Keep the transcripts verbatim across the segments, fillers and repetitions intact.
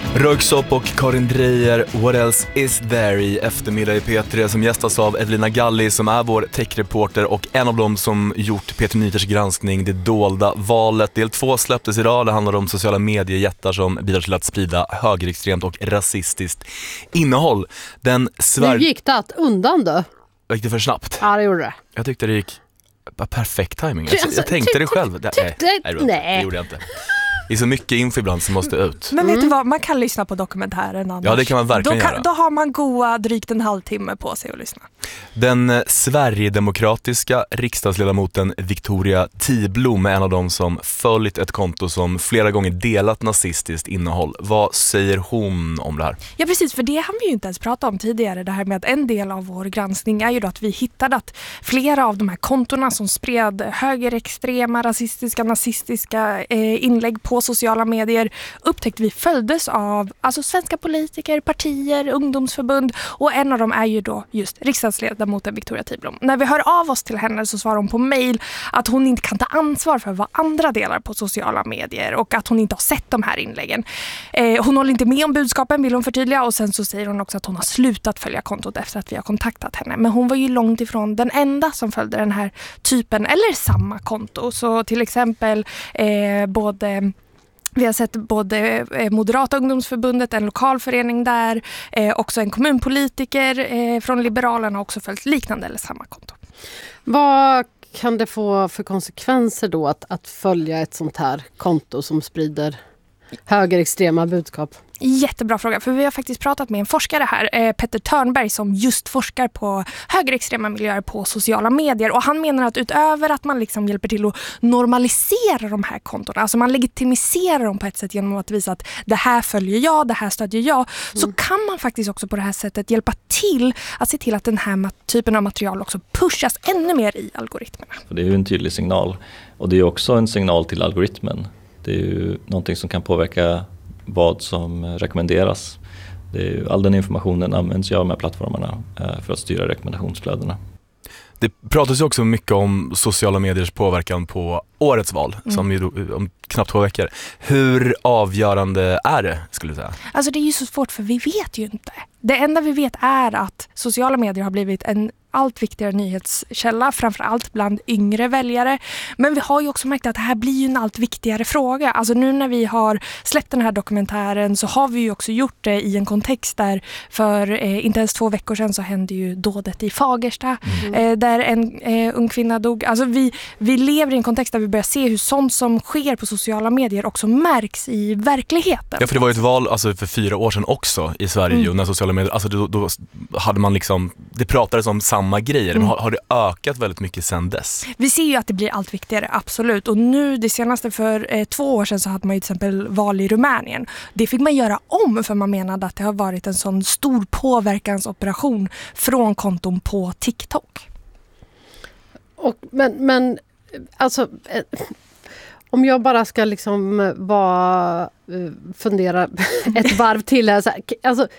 Röyksopp och Karin Dreyer, What else is there i eftermiddag i P tre som gästas av Evelina Galli som är vår techreporter och en av dem som gjort P tre Nyheters granskning Det dolda valet. Del två släpptes idag. Det handlar om sociala mediejättar som bidrar till att sprida högerextremt och rasistiskt innehåll. Den svär... Nu gick det att undan då. Gick det för snabbt? Ja, det gjorde det. Jag tyckte det gick perfekt timing. Jag, jag tänkte det själv. Det, nej, nej, nej. det gjorde jag inte. Det är så mycket info ibland som måste ut. Men Mm. vet du vad, man kan lyssna på dokumentären annars. Ja, det kan man verkligen då, kan, göra. då har man goa drygt en halvtimme på sig att lyssna. Den eh, Sverigedemokratiska riksdagsledamoten Victoria Tiblom är en av dem som följt ett konto som flera gånger delat nazistiskt innehåll. Vad säger hon om det här? Ja precis, för det har vi ju inte ens pratat om tidigare. Det här med att en del av vår granskning är ju då att vi hittade att flera av de här kontorna som spred högerextrema, rasistiska, nazistiska eh, inlägg på sociala medier upptäckte vi följdes av alltså svenska politiker, partier, ungdomsförbund och en av dem är ju då just riksdagsledamoten Victoria Tiblom. När vi hör av oss till henne så svarar hon på mejl att hon inte kan ta ansvar för vad andra delar på sociala medier och att hon inte har sett de här inläggen. Eh, hon håller inte med om budskapen, vill hon förtydliga, och sen så säger hon också att hon har slutat följa kontot efter att vi har kontaktat henne. Men hon var ju långt ifrån den enda som följde den här typen eller samma konto. Så till exempel eh, både... Vi har sett både Moderata ungdomsförbundet, en lokalförening där, eh, också en kommunpolitiker eh, från Liberalerna har också följt liknande eller samma konto. Vad kan det få för konsekvenser då att, att följa ett sånt här konto som sprider högerextrema budskap? Jättebra fråga, för vi har faktiskt pratat med en forskare här, eh, Petter Törnberg, som just forskar på högerextrema miljöer på sociala medier, och han menar att utöver att man liksom hjälper till att normalisera de här kontona, alltså man legitimiserar dem på ett sätt genom att visa att det här följer jag, det här stödjer jag, mm. så kan man faktiskt också på det här sättet hjälpa till att se till att den här mat- typen av material också pushas ännu mer i algoritmerna. Det är ju en tydlig signal, och det är också en signal till algoritmen. Det är ju någonting som kan påverka vad som rekommenderas. Det är ju, all den informationen används ju av de här plattformarna för att styra rekommendationsflödena. Det pratas ju också mycket om sociala mediers påverkan på årets val, mm. som ju om knappt två veckor. Hur avgörande är det, skulle du säga? Alltså det är ju så svårt, för vi vet ju inte. Det enda vi vet är att sociala medier har blivit en allt viktigare nyhetskälla, framförallt bland yngre väljare. Men vi har ju också märkt att det här blir ju en allt viktigare fråga. Alltså nu när vi har släppt den här dokumentären så har vi ju också gjort det i en kontext där för eh, inte ens två veckor sedan så hände ju dådet i Fagersta mm. eh, där en eh, ung kvinna dog. Alltså vi, vi lever i en kontext där vi börjar se hur sånt som sker på sociala medier också märks i verkligheten. Ja, för det var ju ett val alltså, för fyra år sedan också i Sverige mm. och när sociala medier, alltså då, då hade man liksom, det pratades om samma grejer, men har, har det ökat väldigt mycket sedan dess? Vi ser ju att det blir allt viktigare, absolut. Och nu, det senaste för eh, två år sedan så hade man ju till exempel val i Rumänien. Det fick man göra om för man menade att det har varit en sån stor påverkansoperation från konton på TikTok. Och, men, men alltså eh, om jag bara ska liksom vara, eh, fundera ett varv till här, så här, alltså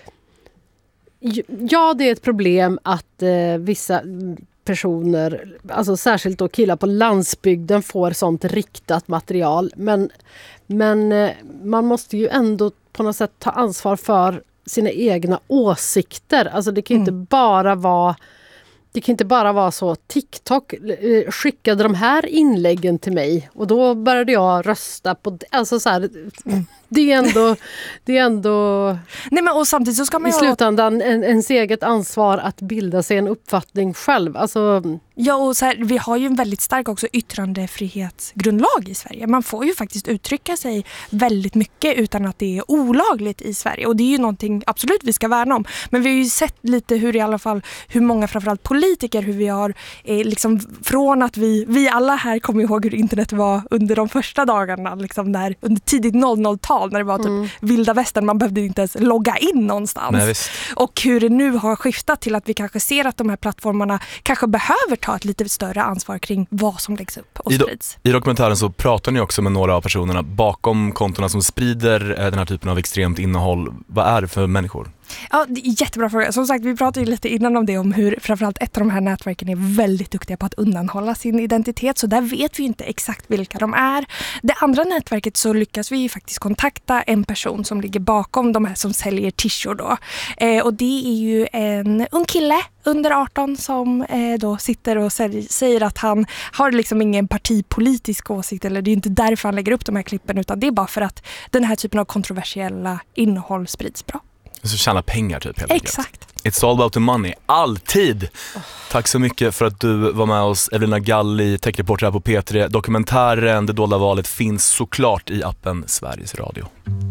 ja, det är ett problem att eh, vissa personer, alltså särskilt då killar på landsbygden, får sånt riktat material. Men, men eh, man måste ju ändå på något sätt ta ansvar för sina egna åsikter. Alltså det kan mm. inte bara vara Det kan inte bara vara så TikTok eh, skickade de här inläggen till mig och då började jag rösta på det. Alltså så här, det är ändå det är ändå Nej, men och samtidigt så ska man i slutändan en, ens eget ansvar att bilda sig en uppfattning själv. Alltså ja, och så här, vi har ju en väldigt stark också yttrandefrihetsgrundlag i Sverige. Man får ju faktiskt uttrycka sig väldigt mycket utan att det är olagligt i Sverige. Och det är ju någonting absolut vi ska värna om. Men vi har ju sett lite hur i alla fall, hur många framförallt politiker, hur vi har eh, liksom från att vi, vi alla här kommer ihåg hur internet var under de första dagarna, liksom där, under tidigt noll noll-tal när det var typ mm. vilda västern, man behövde inte ens logga in någonstans. Nej, visst. Och hur det nu har skiftat till att vi kanske ser att de här plattformarna kanske behöver ta ett lite större ansvar kring vad som läggs upp och sprids. I, do- I dokumentären så pratar ni också med några av personerna bakom kontona som sprider eh, den här typen av extremt innehåll. Vad är det för människor? Ja, det är jättebra fråga. Som sagt, vi pratade ju lite innan om det, om hur framförallt ett av de här nätverken är väldigt duktiga på att undanhålla sin identitet. Så där vet vi inte exakt vilka de är. Det andra nätverket så lyckas vi ju faktiskt kontakta en person som ligger bakom de här som säljer t-shirt då. Eh, och det är ju en ung kille under arton som eh, då sitter och säger att han har liksom ingen partipolitisk åsikt, eller det är inte därför han lägger upp de här klippen, utan det är bara för att den här typen av kontroversiella innehåll sprids bra. Så tjäna pengar typ helt enkelt. Exakt. It's all about the money, alltid! Oh. Tack så mycket för att du var med oss, Evelina Galli, techreporter här på P tre. Dokumentären Det dolda valet finns såklart i appen Sveriges Radio.